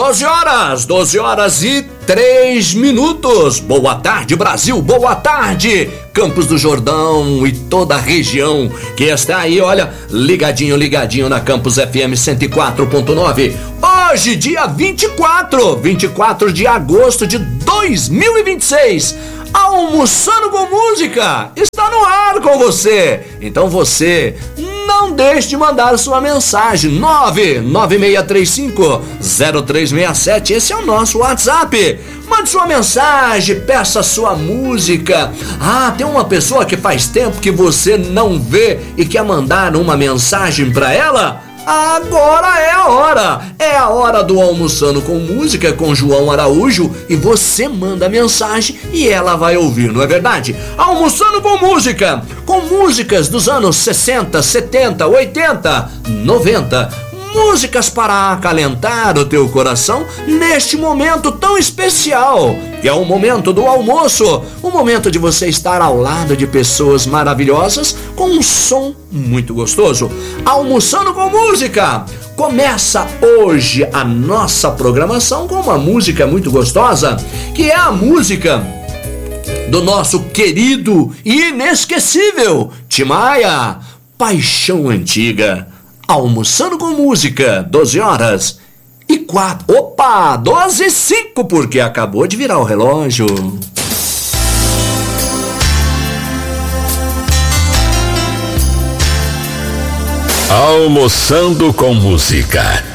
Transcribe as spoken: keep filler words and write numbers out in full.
doze horas, doze horas e três minutos. Boa tarde, Brasil, boa tarde, Campos do Jordão e toda a região que está aí, olha, ligadinho, ligadinho na Campus F M cento e quatro ponto nove. Hoje, dia vinte e quatro, vinte e quatro de agosto de dois mil e vinte e seis. Almoçando com Música está no ar com você. Então você não deixe de mandar sua mensagem. Nove nove seis três cinco zero três seis sete. Esse é o nosso WhatsApp. Mande sua mensagem, peça sua música. Ah, tem uma pessoa que faz tempo que você não vê e quer mandar uma mensagem para ela? Agora é a hora, é a hora do Almoçando com Música com João Araújo, e você manda a mensagem e ela vai ouvir, não é verdade? Almoçando com Música, com músicas dos anos sessenta, setenta, oitenta, noventa, músicas para acalentar o teu coração neste momento tão especial, que é o momento do almoço, o momento de você estar ao lado de pessoas maravilhosas com um som muito gostoso. Almoçando com Música. Começa hoje a nossa programação com uma música muito gostosa, que é a música do nosso querido e inesquecível Tim Maia, Paixão Antiga. Almoçando com Música, doze horas e quatro. Opa, doze e cinco, porque acabou de virar o relógio. Almoçando com Música.